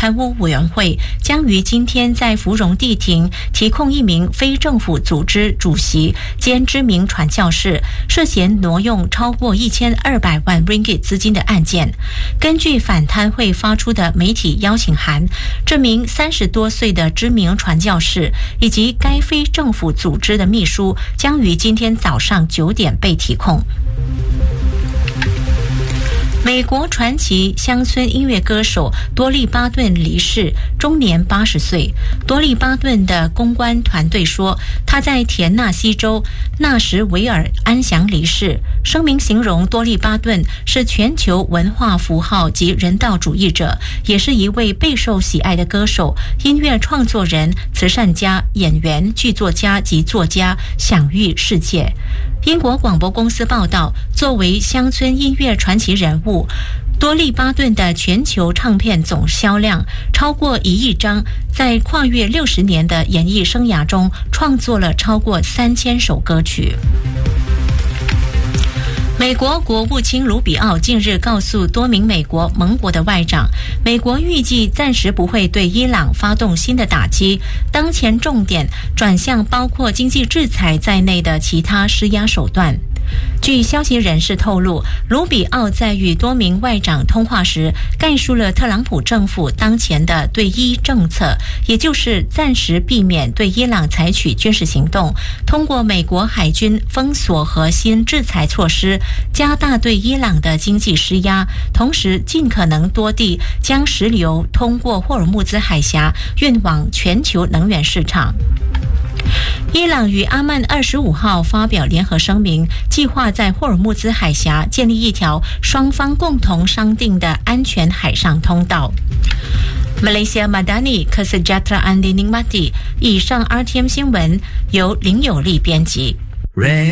贪污委员会将于今天在芙蓉地庭提控一名非政府组织主席兼知名传教士涉嫌挪用超过1200万 ringgit 资金的案件。根据反贪会发出的媒体邀请函，这名30多岁的知名传教士以及该非政府组织的秘书将于今天早上9点被提控。美国传奇乡村音乐歌手多利巴顿离世，终年80岁。多利巴顿的公关团队说，他在田纳西州纳什维尔安详离世。声明形容多利巴顿是全球文化符号及人道主义者，也是一位备受喜爱的歌手、音乐创作人、慈善家、演员、剧作家及作家，享誉世界。英国广播公司报道，作为乡村音乐传奇人物，多利巴顿的全球唱片总销量超过1亿张，在跨越60年的演艺生涯中，创作了超过3000首歌曲。美国国务卿卢比奥近日告诉多名美国盟国的外长，美国预计暂时不会对伊朗发动新的打击，当前重点转向包括经济制裁在内的其他施压手段。据消息人士透露，卢比奥在与多名外长通话时，概述了特朗普政府当前的对伊政策，也就是暂时避免对伊朗采取军事行动，通过美国海军封锁和新制裁措施，加大对伊朗的经济施压，同时尽可能多地将石油通过霍尔木兹海峡运往全球能源市场。伊朗与阿曼25号发表联合声明，计划在霍尔木兹海峡建立一条双方共同商定的安全海上通道。Malaysia Madani Kesejahteraan Andi Nikmati。以上 RTM 新闻由林有利编辑。